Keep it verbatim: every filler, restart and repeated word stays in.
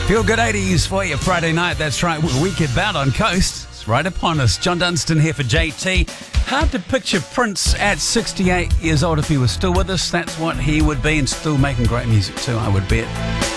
Feel Good eighties for you Friday night. That's right, weekend bound on Coast. It's right upon us. John Dunstan here for J T. Hard to picture Prince at sixty-eight years old if he was still with us. That's what he would be, and still making great music too, I would bet.